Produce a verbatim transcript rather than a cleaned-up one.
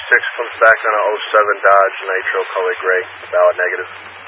six comes back on a oh seven Dodge Nitro color gray, valid negative.